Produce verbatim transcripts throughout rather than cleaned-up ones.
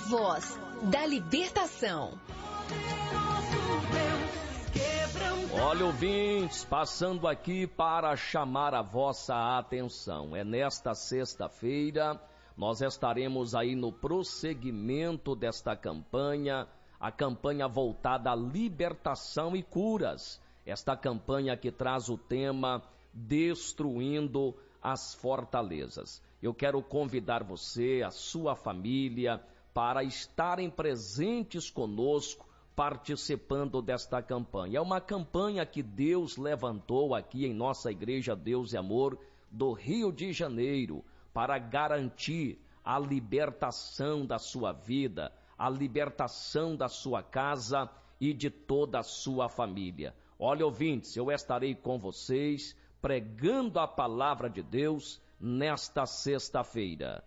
voz da libertação. Olha, ouvintes, passando aqui para chamar a vossa atenção. É nesta sexta-feira, nós estaremos aí no prosseguimento desta campanha, a campanha voltada à libertação e curas. Esta campanha que traz o tema Destruindo as Fortalezas. Eu quero convidar você, a sua família, para estarem presentes conosco, participando desta campanha. É uma campanha que Deus levantou aqui em nossa Igreja Deus e Amor do Rio de Janeiro, para garantir a libertação da sua vida, a libertação da sua casa e de toda a sua família. Olha, ouvintes, eu estarei com vocês pregando a palavra de Deus nesta sexta-feira.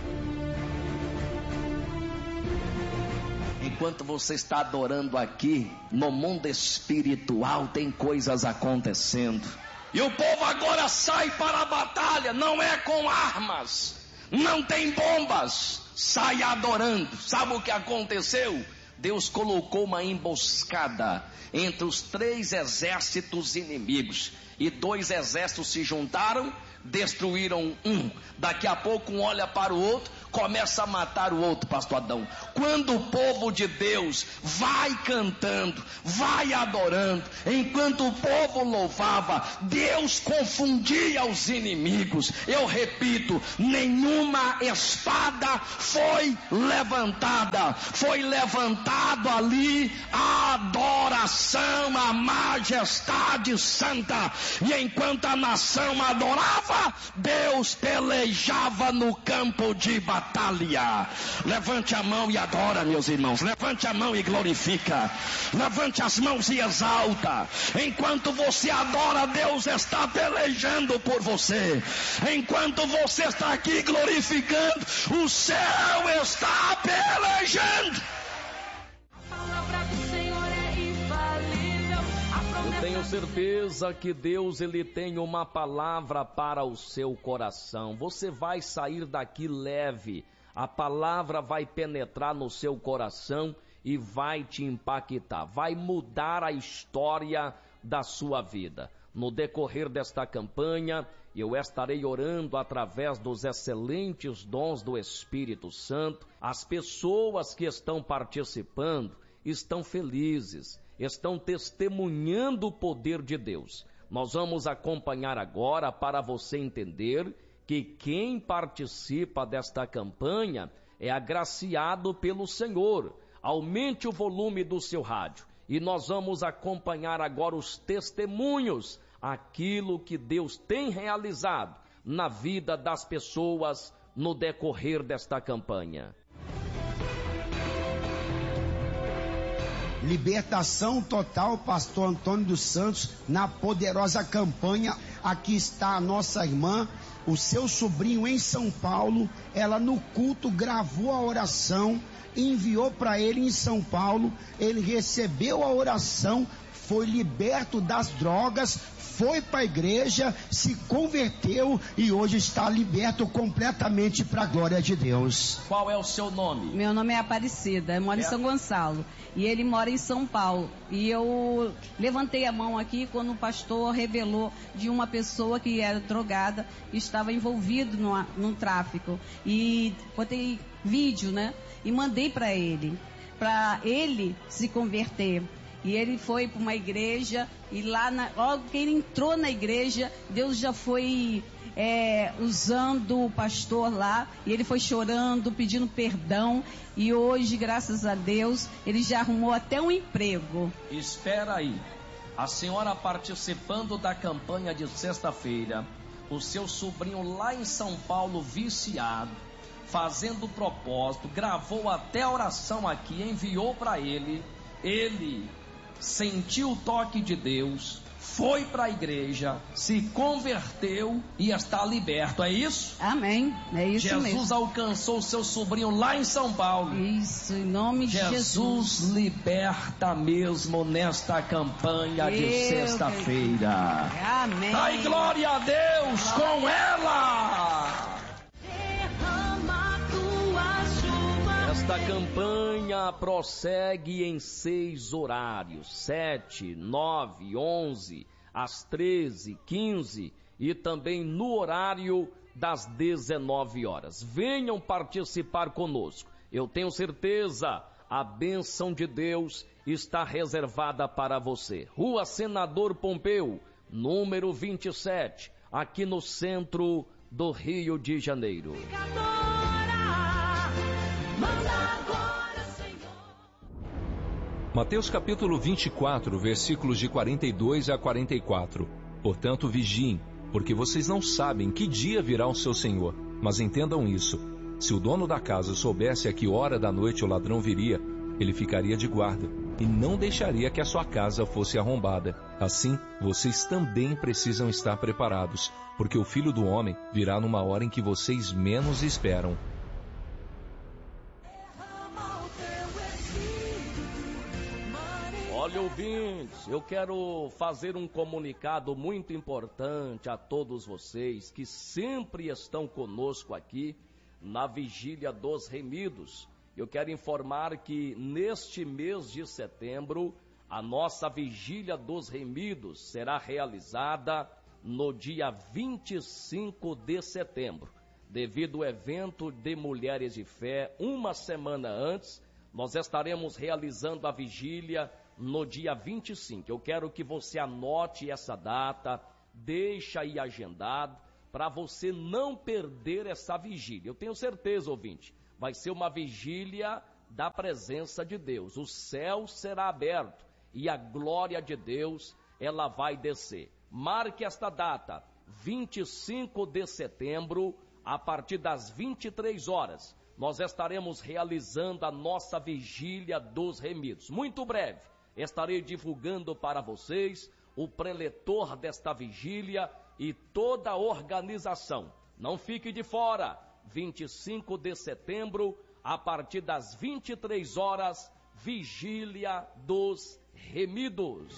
Enquanto você está adorando aqui, no mundo espiritual tem coisas acontecendo. E o povo agora sai para a batalha, não é com armas, não tem bombas, sai adorando. Sabe o que aconteceu? Deus colocou uma emboscada entre os três exércitos inimigos, e dois exércitos se juntaram, destruíram um. Daqui a pouco um olha para o outro, começa a matar o outro, pastor Adão. Quando o povo de Deus vai cantando, vai adorando, enquanto o povo louvava, Deus confundia os inimigos. Eu repito, nenhuma espada foi levantada, foi levantado ali a adoração à majestade santa. E enquanto a nação adorava, Deus pelejava no campo de batalha. Levante a mão e adora, meus irmãos. Levante a mão e glorifica. Levante as mãos e exalta. Enquanto você adora, Deus está pelejando por você. Enquanto você está aqui glorificando, o céu está pelejando. A palavra do Senhor é infalível. Eu tenho certeza que Deus, ele tem uma palavra para o seu coração. Você vai sair daqui leve. A palavra vai penetrar no seu coração e vai te impactar. Vai mudar a história da sua vida. No decorrer desta campanha, eu estarei orando através dos excelentes dons do Espírito Santo. As pessoas que estão participando estão felizes, estão testemunhando o poder de Deus. Nós vamos acompanhar agora para você entender que quem participa desta campanha é agraciado pelo Senhor. Aumente o volume do seu rádio e nós vamos acompanhar agora os testemunhos, aquilo que Deus tem realizado na vida das pessoas no decorrer desta campanha. Libertação total, pastor Antônio dos Santos, na poderosa campanha. Aqui está a nossa irmã, o seu sobrinho em São Paulo. Ela no culto gravou a oração, enviou para ele em São Paulo. Ele recebeu a oração, foi liberto das drogas, foi para a igreja, se converteu e hoje está liberto completamente para a glória de Deus. Qual é o seu nome? Meu nome é Aparecida, eu moro é. em São Gonçalo e ele mora em São Paulo. E eu levantei a mão aqui quando o pastor revelou de uma pessoa que era drogada e estava envolvido no, no tráfico. E botei vídeo, né? E mandei para ele, para ele se converter. E ele foi para uma igreja e lá, na, logo que ele entrou na igreja, Deus já foi é, usando o pastor lá, e ele foi chorando, pedindo perdão, e hoje, graças a Deus, ele já arrumou até um emprego. Espera aí, a senhora participando da campanha de sexta-feira, o seu sobrinho lá em São Paulo viciado, fazendo propósito, gravou até a oração aqui, enviou para ele, ele sentiu o toque de Deus, foi para a igreja, se converteu e está liberto, é isso? Amém, é isso Jesus mesmo. Jesus alcançou o seu sobrinho lá em São Paulo. Isso, em nome de Jesus. Jesus liberta mesmo nesta campanha de sexta-feira. Amém. Dai glória a Deus com ela. Derrama tua chuva. Esta campanha prossegue em seis horários, sete, nove, onze, às treze, quinze e também no horário das dezenove horas. Venham participar conosco. Eu tenho certeza, a bênção de Deus está reservada para você. Rua Senador Pompeu, número vinte e sete, aqui no centro do Rio de Janeiro. Mateus capítulo vinte e quatro, versículos de quarenta e dois a quarenta e quatro. Portanto, vigiem, porque vocês não sabem que dia virá o seu Senhor. Mas entendam isso: se o dono da casa soubesse a que hora da noite o ladrão viria, ele ficaria de guarda e não deixaria que a sua casa fosse arrombada. Assim, vocês também precisam estar preparados, porque o Filho do Homem virá numa hora em que vocês menos esperam. Olha, ouvintes, eu quero fazer um comunicado muito importante a todos vocês que sempre estão conosco aqui na Vigília dos Remidos. Eu quero informar que neste mês de setembro, a nossa Vigília dos Remidos será realizada no dia vinte e cinco de setembro. Devido ao evento de Mulheres de Fé, uma semana antes, nós estaremos realizando a vigília no dia vinte e cinco. Eu quero que você anote essa data, deixa aí agendado, para você não perder essa vigília. Eu tenho certeza, ouvinte, vai ser uma vigília da presença de Deus. O céu será aberto e a glória de Deus, ela vai descer. Marque esta data, vinte e cinco de setembro, a partir das vinte e três horas. Nós estaremos realizando a nossa Vigília dos Remidos. Muito breve, estarei divulgando para vocês o preletor desta vigília e toda a organização. Não fique de fora, vinte e cinco de setembro, a partir das vinte e três horas, Vigília dos Remidos.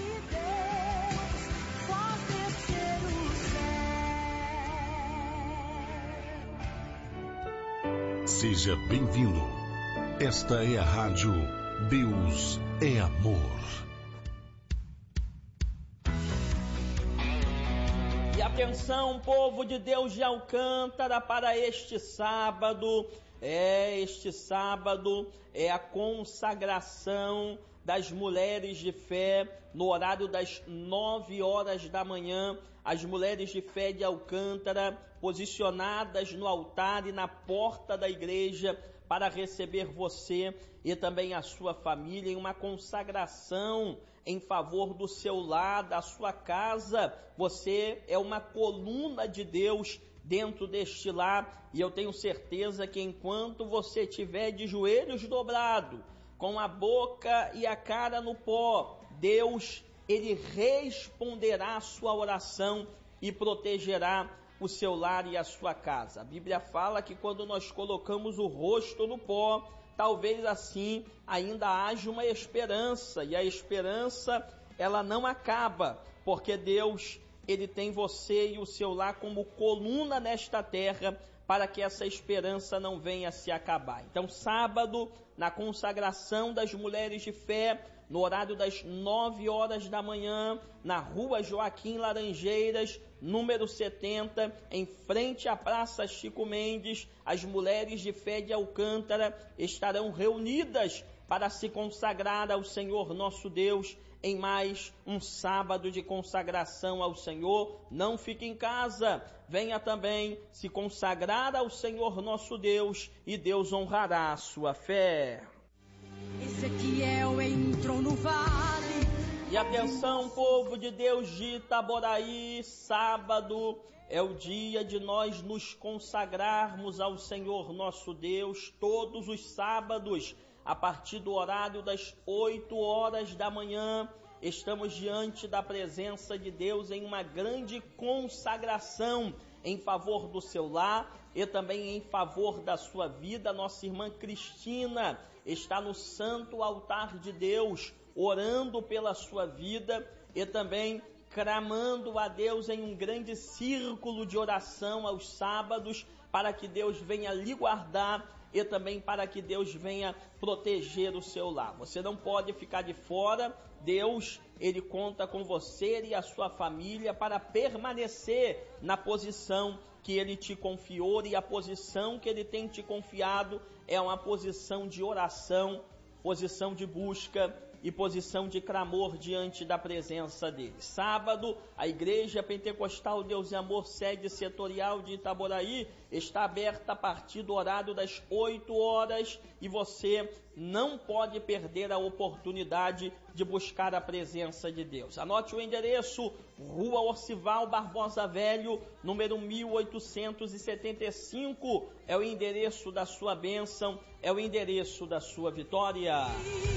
Seja bem-vindo. Esta é a rádio Deus é Amor. E atenção, povo de Deus de Alcântara, para este sábado. É, este sábado é a consagração das mulheres de fé, no horário das nove horas da manhã, as mulheres de fé de Alcântara, posicionadas no altar e na porta da igreja, para receber você e também a sua família em uma consagração em favor do seu lar, da sua casa. Você é uma coluna de Deus dentro deste lar, e eu tenho certeza que enquanto você estiver de joelhos dobrados, com a boca e a cara no pó, Deus, Ele responderá a sua oração e protegerá o seu lar e a sua casa. A Bíblia fala que quando nós colocamos o rosto no pó, talvez assim ainda haja uma esperança, e a esperança, ela não acaba, porque Deus, Ele tem você e o seu lar como coluna nesta terra, para que essa esperança não venha a se acabar. Então, sábado, na consagração das mulheres de fé, no horário das nove horas da manhã, na rua Joaquim Laranjeiras, número setenta, em frente à Praça Chico Mendes, as mulheres de fé de Alcântara estarão reunidas para se consagrar ao Senhor nosso Deus em mais um sábado de consagração ao Senhor. Não fique em casa, venha também se consagrar ao Senhor nosso Deus, e Deus honrará a sua fé. Ezequiel entrou no vale. E atenção, povo de Deus de Itaboraí, sábado é o dia de nós nos consagrarmos ao Senhor nosso Deus. Todos os sábados, a partir do horário das oito horas da manhã, estamos diante da presença de Deus em uma grande consagração em favor do seu lar e também em favor da sua vida. Nossa irmã Cristina está no santo altar de Deus, orando pela sua vida e também clamando a Deus em um grande círculo de oração aos sábados, para que Deus venha lhe guardar e também para que Deus venha proteger o seu lar. Você não pode ficar de fora. Deus, Ele conta com você e a sua família para permanecer na posição que Ele te confiou, e a posição que Ele tem te confiado é uma posição de oração, posição de busca e posição de clamor diante da presença dele. Sábado, a Igreja Pentecostal Deus e Amor, sede setorial de Itaboraí, está aberta a partir do horário das oito horas, e você não pode perder a oportunidade de buscar a presença de Deus. Anote o endereço: Rua Orcival Barbosa Velho, número mil oitocentos e setenta e cinco, é o endereço da sua bênção, é o endereço da sua vitória.